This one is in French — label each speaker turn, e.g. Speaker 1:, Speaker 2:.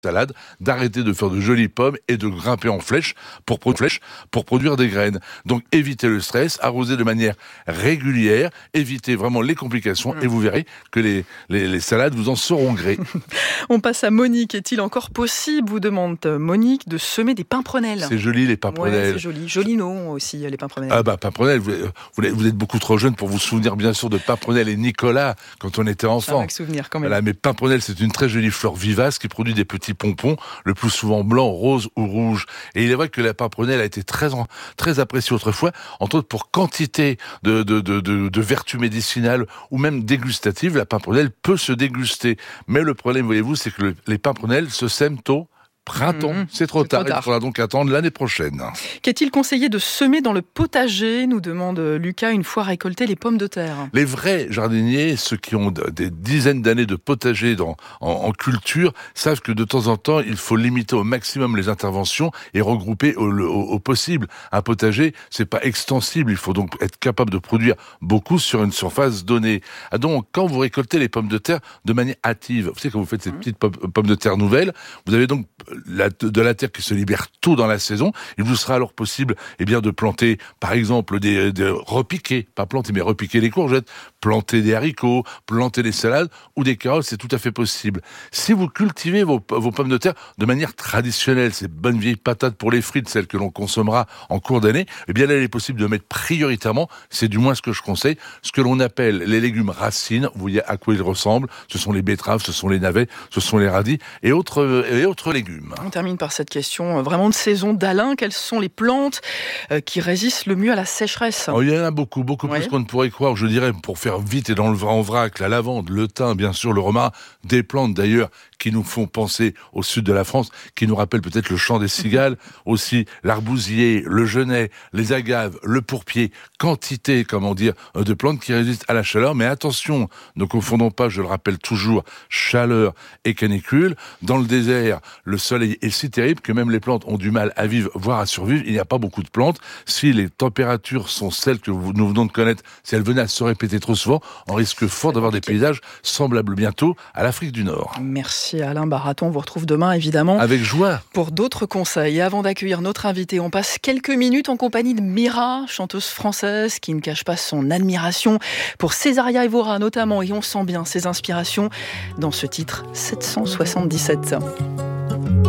Speaker 1: salade, d'arrêter de faire de jolies pommes et de grimper en flèche pour produire des graines. Donc évitez le stress, arrosez de manière régulière, évitez vraiment les complications et vous verrez que les salades vous en sauront gré.
Speaker 2: On passe à Monique. Est-il encore possible, vous demande Monique, de semer des pimprenelles ?
Speaker 1: C'est joli les pimprenelles.
Speaker 2: Ouais, c'est joli. Joli nom aussi, les pimprenelles.
Speaker 1: Ah bah pimprenelles, vous êtes beaucoup trop jeune pour vous souvenir bien sûr de pimprenelles et Nicolas quand on était enfant.
Speaker 2: Un vague souvenir quand même.
Speaker 1: Voilà, mais pimprenelle, c'est une très jolie fleur vivace qui produit des petits pompons, le plus souvent blanc, rose ou rouge. Et il est vrai que la pimprenelle a été très appréciée autrefois, entre autres pour quantité de vertus médicinales ou même dégustatives. La pimprenelle peut se déguster. Mais le problème, voyez-vous, c'est que les pimprenelles se sèment au printemps, c'est trop tard. Il faudra donc attendre l'année prochaine.
Speaker 2: Qu'est-il conseillé de semer dans le potager, nous demande Lucas, une fois récoltées les pommes de terre ?
Speaker 1: Les vrais jardiniers, ceux qui ont des dizaines d'années de potager en culture, savent que de temps en temps, il faut limiter au maximum les interventions et regrouper au possible. Un potager, c'est pas extensible, il faut donc être capable de produire beaucoup sur une surface donnée. Donc, quand vous récoltez les pommes de terre de manière hâtive, vous savez, quand vous faites ces petites pommes de terre nouvelles, vous avez donc de la terre qui se libère tôt dans la saison. Il vous sera alors possible, de planter, par exemple, repiquer, pas planter, mais repiquer les courgettes, planter des haricots, planter des salades ou des carottes, c'est tout à fait possible. Si vous cultivez vos pommes de terre de manière traditionnelle, ces bonnes vieilles patates pour les frites, celles que l'on consommera en cours d'année, là, il est possible de mettre prioritairement, c'est du moins ce que je conseille, ce que l'on appelle les légumes racines. Vous voyez à quoi ils ressemblent. Ce sont les betteraves, ce sont les navets, ce sont les radis et autres légumes.
Speaker 2: On termine par cette question vraiment de saison d'Alain. Quelles sont les plantes qui résistent le mieux à la sécheresse ?
Speaker 1: Il y en a beaucoup plus qu'on ne pourrait croire. Je dirais, pour faire vite et en vrac, la lavande, le thym, bien sûr, le romarin, des plantes d'ailleurs qui nous font penser au sud de la France, qui nous rappellent peut-être le chant des cigales, aussi l'arbousier, le genêt, les agaves, le pourpier, quantité, de plantes qui résistent à la chaleur. Mais attention, ne confondons pas, je le rappelle toujours, chaleur et canicule. Dans le désert, le soleil est si terrible que même les plantes ont du mal à vivre, voire à survivre. Il n'y a pas beaucoup de plantes. Si les températures sont celles que nous venons de connaître, si elles venaient à se répéter trop souvent, on risque fort d'avoir des paysages semblables bientôt à l'Afrique du Nord.
Speaker 2: Merci Alain Baraton, on vous retrouve demain évidemment.
Speaker 1: Avec joie.
Speaker 2: Pour d'autres conseils. Et avant d'accueillir notre invité, on passe quelques minutes en compagnie de Mira, chanteuse française qui ne cache pas son admiration pour Césaria Evora notamment. Et on sent bien ses inspirations dans ce titre 777.